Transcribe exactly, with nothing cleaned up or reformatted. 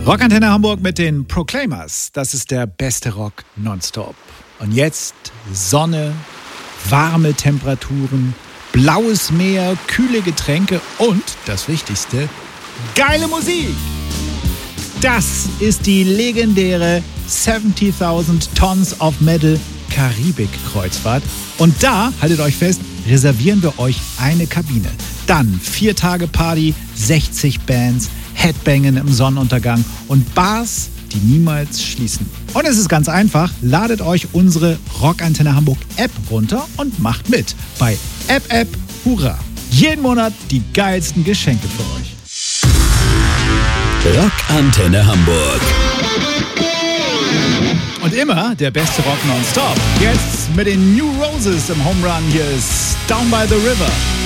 Rockantenne Hamburg mit den Proclaimers. Das ist der beste Rock nonstop. Und jetzt Sonne, warme Temperaturen, blaues Meer, kühle Getränke und, das Wichtigste, geile Musik. Das ist die legendäre siebzigtausend Tons of Metal Karibik-Kreuzfahrt. Und da, haltet euch fest, reservieren wir euch eine Kabine. Dann vier Tage Party, sechzig Bands, Headbangen im Sonnenuntergang und Bars, die niemals schließen. Und es ist ganz einfach, ladet euch unsere Rockantenne Hamburg App runter und macht mit bei App App Hurra. Jeden Monat die geilsten Geschenke für euch. Rockantenne Hamburg. Und immer der beste Rock nonstop. Jetzt mit den New Roses im Home Run. Hier ist Down by the River.